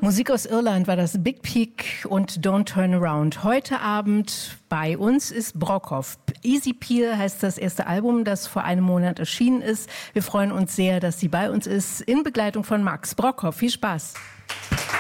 Musik aus Irland war das Big Peak und Don't Turn Around. Heute Abend bei uns ist Brockhoff. Easy Peel heißt das erste Album, das vor einem Monat erschienen ist. Wir freuen uns sehr, dass sie bei uns ist, in Begleitung von Max Brockhoff. Viel Spaß.